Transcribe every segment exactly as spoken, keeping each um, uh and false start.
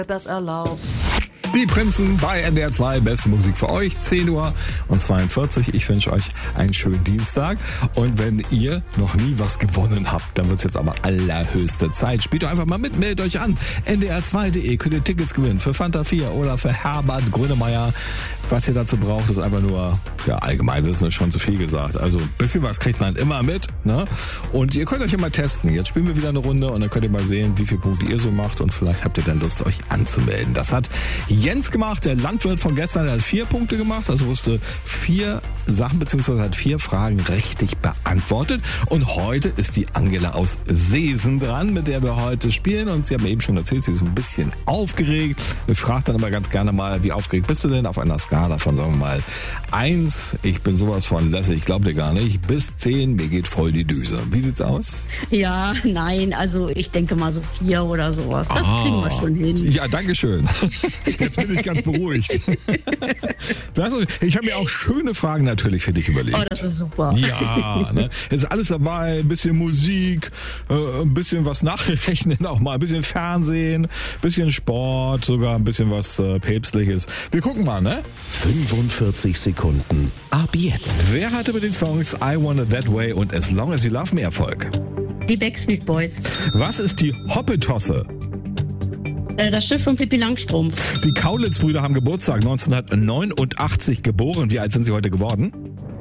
das erlaubt. Die Prinzen bei N D R zwei, beste Musik für euch, zehn Uhr und zweiundvierzig. Ich wünsche euch einen schönen Dienstag. Und wenn ihr noch nie was gewonnen habt, dann wird es jetzt aber allerhöchste Zeit. Spielt doch einfach mal mit, meldet euch an. N D R zwei punkt de könnt ihr Tickets gewinnen für Fanta vier oder für Herbert Grönemeyer. Was ihr dazu braucht, ist einfach nur, ja, Allgemeinwissen ist schon zu viel gesagt. Also ein bisschen was kriegt man immer mit, ne? Und ihr könnt euch immer testen. Jetzt spielen wir wieder eine Runde und dann könnt ihr mal sehen, wie viele Punkte ihr so macht und vielleicht habt ihr dann Lust, euch anzumelden. Das hat Jens gemacht, der Landwirt von gestern, der hat vier Punkte gemacht, also wusste vier Sachen beziehungsweise hat vier Fragen richtig beantwortet. Und heute ist die Angela aus Seesen dran, mit der wir heute spielen. Und sie hat mir eben schon erzählt, sie ist ein bisschen aufgeregt. Ich frage dann immer ganz gerne mal, wie aufgeregt bist du denn auf einer Skala von, sagen wir mal, eins, ich bin sowas von lässig, ich glaub dir gar nicht, bis zehn, mir geht voll die Düse. Wie sieht's aus? Ja, nein, also ich denke mal so vier oder sowas. Das ah, kriegen wir schon hin. Ja, danke schön. Jetzt bin ich ganz beruhigt. Ich habe mir auch schöne Fragen natürlich für dich überlegt. Oh, das ist super. Ja, ne? Jetzt ist alles dabei, ein bisschen Musik, äh, ein bisschen was nachrechnen auch mal, ein bisschen Fernsehen, ein bisschen Sport, sogar ein bisschen was äh, Päpstliches. Wir gucken mal, ne? fünfundvierzig Sekunden ab jetzt. Wer hatte mit den Songs I Want It That Way und As Long As You Love Me Erfolg? Die Backstreet Boys. Was ist die Hoppetosse? Das Schiff von Pippi Langstrumpf. Die Kaulitz-Brüder haben Geburtstag, neunzehnhundertneunundachtzig geboren. Wie alt sind sie heute geworden?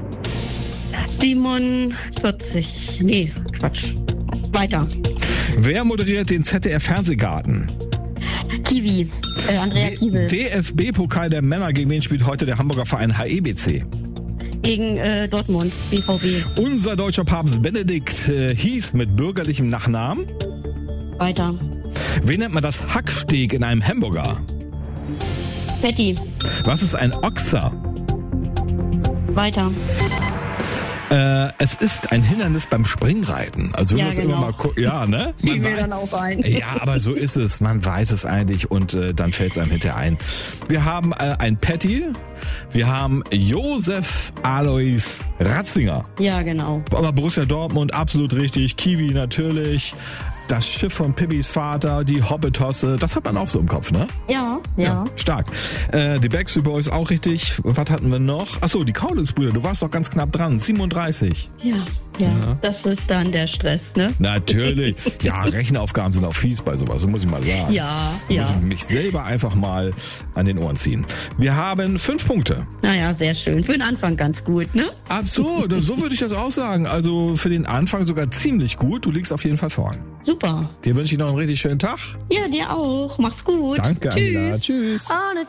siebenundvierzig. Nee, Quatsch. Weiter. Wer moderiert den Z D F-Fernsehgarten? Kiwi. Äh, Andrea D- Kiewel. D F B-Pokal der Männer. Gegen wen spielt heute der Hamburger Verein H E B C? Gegen äh, Dortmund, B V B. Unser deutscher Papst Benedikt äh, hieß mit bürgerlichem Nachnamen? Weiter. Wie nennt man das Hacksteak in einem Hamburger? Patty. Was ist ein Ochser? Weiter. Äh, es ist ein Hindernis beim Springreiten. Also wenn Ja, das genau. immer mal gu- ja, ne? Fiel Man mir wei- dann auch ein. Ja, aber so ist es. Man weiß es eigentlich und äh, dann fällt es einem hinterher ein. Wir haben äh, ein Patty. Wir haben Josef Alois Ratzinger. Ja, genau. Aber Borussia Dortmund, absolut richtig. Kiwi natürlich. Das Schiff von Pippis Vater, die Hobbitosse, das hat man auch so im Kopf, ne? Ja, ja. Stark. Äh, die Backstreet Boys auch richtig. Was hatten wir noch? Achso, die Kaulitz-Brüder, du warst doch ganz knapp dran. siebenunddreißig. Ja, ja, Ja. das ist dann der Stress, ne? Natürlich. Ja, Rechenaufgaben sind auch fies bei sowas, so muss ich mal sagen. Ja, Da ja. muss ich mich selber einfach mal an den Ohren ziehen. Wir haben fünf Punkte. Naja, sehr schön. Für den Anfang ganz gut, ne? Absurd, so würde ich das auch sagen. Also für den Anfang sogar ziemlich gut. Du liegst auf jeden Fall vorn. Super. Dir wünsche ich noch einen richtig schönen Tag. Ja, dir auch. Mach's gut. Danke, Tschüss. Angela. Tschüss. On a